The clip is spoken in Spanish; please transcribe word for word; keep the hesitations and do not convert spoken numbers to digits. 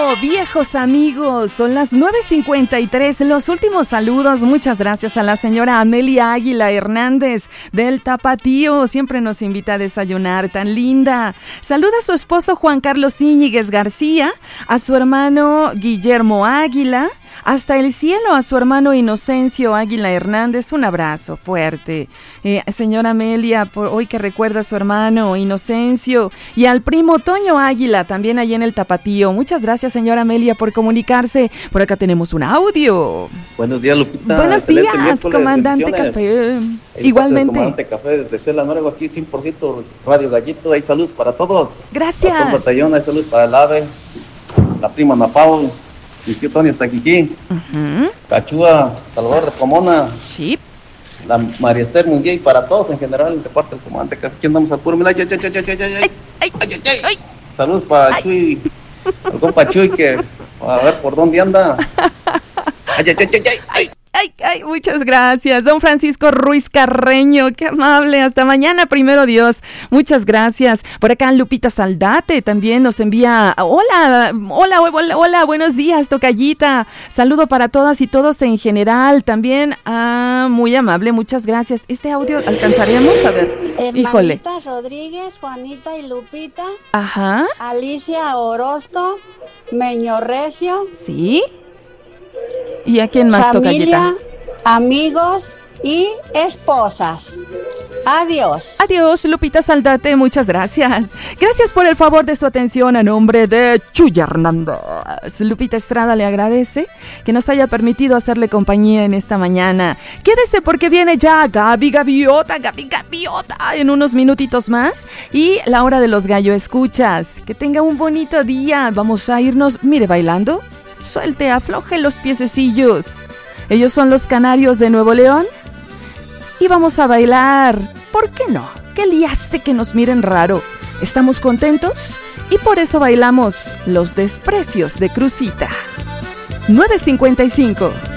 viejos amigos, son las nueve cincuenta y tres, los últimos saludos, muchas gracias a la señora Amelia Águila Hernández del Tapatío, siempre nos invita a desayunar, tan linda. Saluda a su esposo Juan Carlos Íñiguez García, a su hermano Guillermo Águila, hasta el cielo a su hermano Inocencio Águila Hernández, un abrazo fuerte. Eh, señora Amelia, por hoy que recuerda a su hermano Inocencio y al primo Toño Águila, también allí en el Tapatío. Muchas gracias, señora Amelia, por comunicarse. Por acá tenemos un audio. Buenos días, Lupita. Buenos Excelente días, miércoles, comandante Café. Igualmente. Comandante Café desde Cela Nuevo, aquí cien por ciento Radio Gallito. Hay saludos para todos. Gracias. Para todo el batallón, hay saludos para el AVE, la prima Napao, mi tío Tony hasta aquí, uh-huh. Cachúa, Salvador de Pomona, sí. La María Esther Munguía y para todos en general, de parte del comandante Café. Aquí andamos al puro milagro. Ay, ay, ay, ay, ay, ay, ay, ay, ay, ay. Saludos para ay. Chuy, al compa Chuy, que a ver por dónde anda. Ay, ay, ay, ay, ay. Ay, ay, muchas gracias, don Francisco Ruiz Carreño, qué amable, hasta mañana, primero Dios, muchas gracias. Por acá Lupita Saldate también nos envía, hola, hola, hola, hola, buenos días, tocallita, saludo para todas y todos en general, también, ah, muy amable, muchas gracias. Este audio alcanzaremos a ver, Hermanita híjole. Rodríguez, Juanita y Lupita. Ajá. Alicia Orozco, Meño Recio. Sí. ¿Y a quién más, familia, tocallita? Amigos y esposas. Adiós. Adiós, Lupita Saldate, muchas gracias. Gracias por el favor de su atención a nombre de Chuy Hernández. Lupita Estrada le agradece que nos haya permitido hacerle compañía en esta mañana. Quédese porque viene ya Gaby Gaviota, Gaby Gaviota en unos minutitos más. Y la hora de los gallo escuchas. Que tenga un bonito día. Vamos a irnos, mire, bailando. Suelte, afloje los piececillos. Ellos son los Canarios de Nuevo León. Y vamos a bailar. ¿Por qué no? ¿Qué le hace que nos miren raro? ¿Estamos contentos? Y por eso bailamos Los Desprecios de Cruzita. nueve cincuenta y cinco.